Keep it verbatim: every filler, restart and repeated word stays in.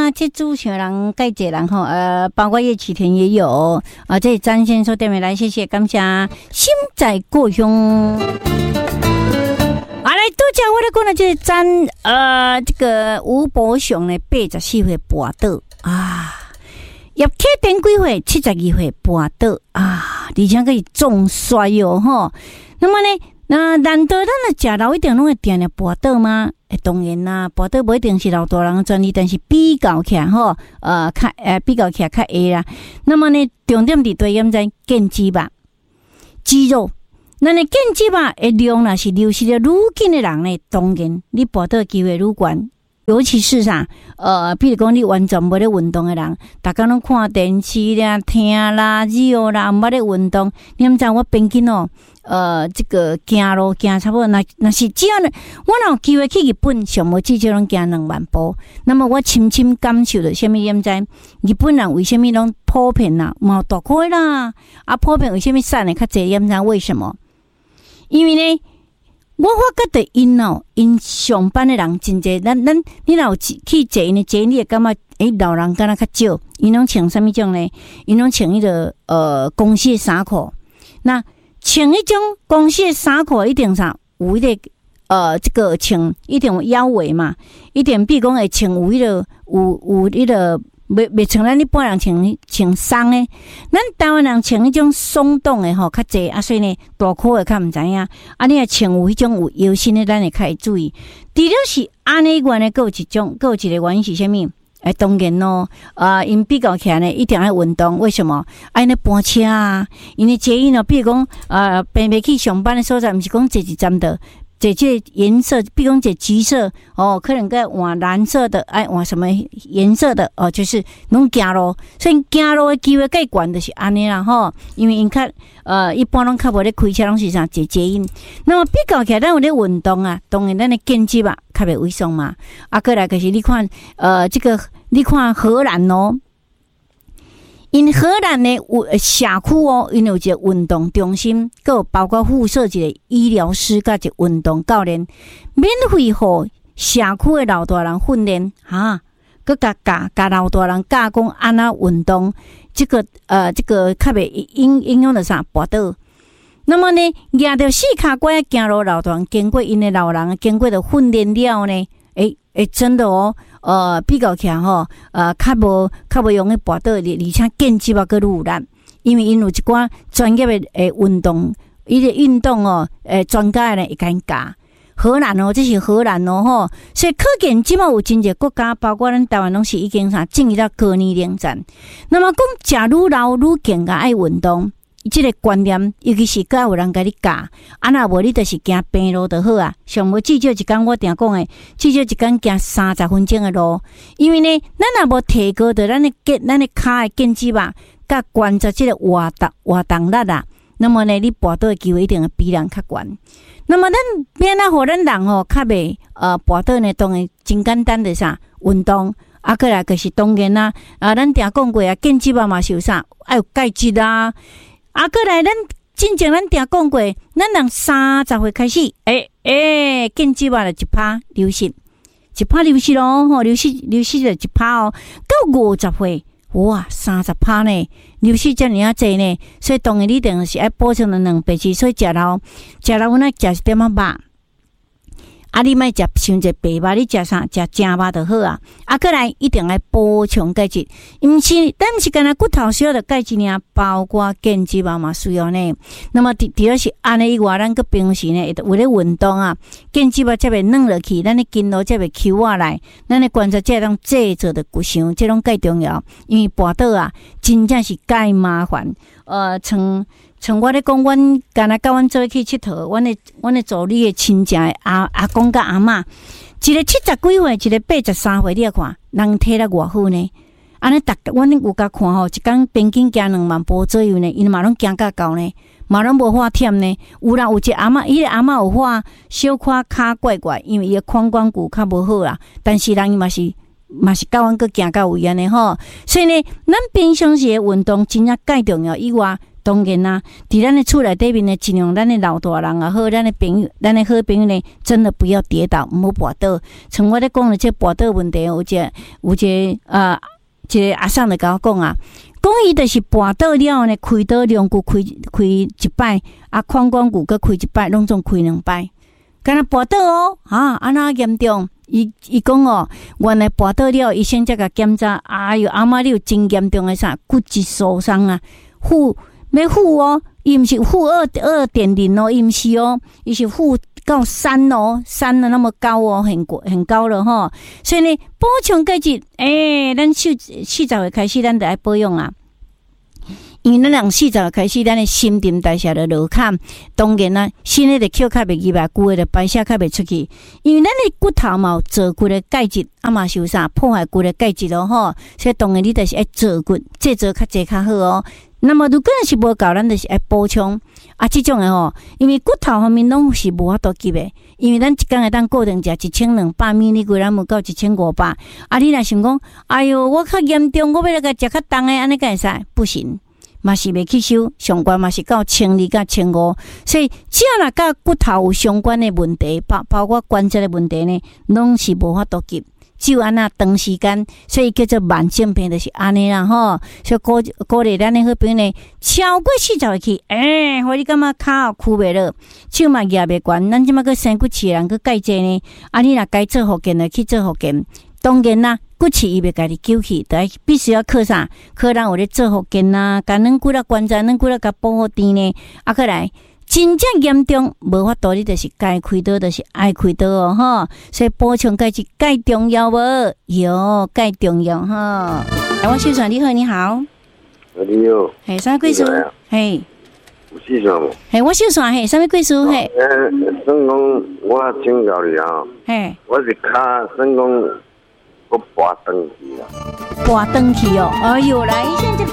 啊，这主持人介济人吼，呃，包括叶启田也有啊，这张先生电话来，谢谢，感谢，心在故乡。啊，来多讲我来讲的这张呃，这个吴伯雄的八十四岁跋倒啊，叶启田几岁？七十二岁跋倒啊，而且可以重摔哟吼。那么呢？那难道咱的食老一定拢会定定跋倒吗？诶，当然啦，跋倒不一定是老大人的专利，但是比较起来吼，呃，较呃比较起来较会啦。那么呢，重点伫对验在腱肌肉、肌肉。咱的腱肌肉的量若是流失的愈紧的人呢，当然你跋倒机会愈悬。尤其是啥，呃，比如讲你完全无咧运动的人，大家拢看电视啦、听啦、radio啦，毋捌咧运动。你毋知我平均哦，呃，这个行路行差不多，那那是只要呢，我若有机会去日本，上无至少拢行两万步。那么我深深感受到什么？你毋知日本人为什么拢普遍啦，冇大块啦，啊，普遍为什么瘦的较济？你毋知为什么？因为呢。我发觉到因哦，因上班的人真济，咱咱你若有去坐因的坐，你会感觉诶，老人敢若较少。因拢穿什么种呢？因拢穿迄个呃公司的衫裤。那穿迄种公司的衫裤，一定啥有迄个呃这个穿一定有腰围嘛，一定比如讲会穿有迄个有有迄个。袂袂像咱一般人穿穿松诶，咱台湾人穿迄种松动诶吼较济，啊所以呢大裤诶较毋知影，啊你若穿有迄种有腰身诶，咱会较会注意。除了是安尼原诶，佫有一种，佫有一个原因是啥物？诶，当然咯，啊因比较起来呢，一定要运动。为什么？啊因咧搬车啊，因咧捷运哦，比如讲呃，平平去上班诶所在，毋是讲坐一站的。这这颜色，比如讲这橘色哦，可能该换蓝色的，哎，换什么颜色的哦，就是拢行路，所以行路的机会最悬就是安尼啦吼。因为因较呃，一般拢较无咧开车，拢是啥坐捷运。那么比较起来，咱有咧运动啊，当然咱的腱肌啊较袂萎缩嘛。啊，过来就是你看呃，这个你看荷兰哦。因荷兰的社区哦，因有一个运动中心，佮包括附设一个医疗师甲一个运动教练，免费互社区的老大人训练哈，佮甲教教老大人教讲安怎运动，这个呃这个较袂影影响到啥跋倒。那么呢，举着四脚拐行路老大人，经过因的老人经过的训练了呢，诶、欸、诶、欸，真的哦。呃，比较起来吼，呃，较无较无容易跋倒，而且腱肌肉佮愈有力，因为因有一寡专业的诶运动，伊个运动哦，诶专家呢会甲因教。荷兰哦，这是荷兰哦吼，所以可见即马有真济国家，包括咱台湾拢是已经啥进入到高年龄层。那么讲，食愈老愈健甲爱运动。这个观念，尤其是甲有人甲你教，啊若无你就是行平路就好啊。上无至少一工我定讲诶，至少一工行三十分钟诶路。因为呢，咱若无提高着咱诶腱、咱诶骹诶腱肌肉，甲关节即个活动活动力啊，那么呢，你跋倒诶机会一定会比人较悬。那么咱变啊，互咱人吼较袂呃跋倒呢，当然真简单的啥运动。啊，过来就是当然啦，啊，咱定讲过啊，腱肌肉嘛是有啥，爱有钙质啊。啊，过来，咱之前咱定讲过，咱人三十岁开始，诶、欸、诶，腱肌肉就一趴流失，一趴流失咯，吼，流失流失就一趴哦。到五十岁，哇，三十趴呢，流失遮尔啊济呢，所以当然你一定是爱补充两倍质，所以食老食老，阮爱食一点仔肉。啊，你莫食伤济白肉，你食啥？食正肉就好啊。啊，过来一定要补充钙质，毋是，咱毋是干那骨头需要的钙质呢，包括腱肌肉嘛需要呢。那么除除了是安尼以外，咱个平时呢，为了运动啊，腱肌肉才袂软落去，咱的筋络才袂揪下来，咱的关节才会当制作的骨伤，这种介重要。因为跋倒啊，真正是介麻烦。呃，像。像我咧讲，阮干那甲阮做去佚佗，阮的阮的助理的亲戚的阿阿公甲阿嬷，一个七十几岁，一个八十三岁，你来看，人体力偌好呢？安尼逐阮有甲看吼，一工平均行两万步左右呢，因嘛拢行甲够呢，嘛拢无法忝呢。有人有一个阿嬷，伊个阿嬷有法小可骹怪怪，因为伊个髋关节较无好啦，但是人伊嘛是。嘛是甲阮个行到位安尼吼，所以呢，咱平常时的运动真正介重要以外， 当然啦，伫咱的厝内底面呢，尽量咱的老大人也好，咱的朋友，咱的好朋友呢，真的不要跌倒，唔好跌倒。像我咧讲的这跌倒问题，有一个有一个呃，一个阿桑就甲我讲啊，讲伊就是跌倒了后呢，开刀两骨开开一摆，啊，髋关骨佮开一摆，拢总开两摆，敢若跌倒哦，啊，安那严重？伊伊讲哦，原来跌倒了，医生才甲检查，哎哟，阿妈你有真严重的啥骨质疏松啊，负要负哦，伊毋是负二二点零哦，伊毋是哦，伊是负到三哦，三了那么高哦，很很高了吼。所以呢，补充钙质，诶、欸，咱四四十岁开始，咱就爱保养啊。因为咱人四十岁开始，咱的新陈代谢就落坎，当然啦，新的就吸较袂入来，旧的就排泄较袂出去。因为咱的骨头嘛有坐骨的钙质，啊嘛是有啥破坏骨的钙质咯吼，所以当然你就是爱坐骨，这做较济较好哦。那么如果是无够，咱就是爱补充啊，这种的吼，因为骨头方面拢是无法度吸的，因为咱一工会当固定食一千两百米，你规咱无到一千五百。啊，你若想讲，哎哟，我较严重，我要来个食较重的，安尼敢会使？不行。嘛是袂吸收，上关嘛是到千二到千五，所以只要若甲骨头有相关的问题，包包括关节的问题呢，拢是无法度吸，只有安那长时间，所以叫做慢性病，就是安尼啦吼。所以鼓鼓励咱的好朋友呢，超过四十岁去，诶、欸，互你感觉骹有屈袂落，手嘛举袂悬，咱即马个生骨刺人个钙质呢，啊，你若该做复健的去做复健，当然啦。骨刺伊袂家己救起，得必须要靠啥？靠咱有咧做复健啊，甲软骨啦、关节、软骨啦，甲保护甜呢。啊，过来真正严重，无法度，你就是该开刀，就是爱开刀哦，吼。所以补充钙质钙重要无？有钙重要哈。哎，我秀传你好，你好。 你好。 嘿，啥物贵叔？嘿。 有四川无？ 嘿，我秀传嘿，啥物贵叔？嘿。 诶，算讲我请教你啊。 嘿。 我是骹算讲。我拔登去啦， 拔登去哦！哎呦，来，现在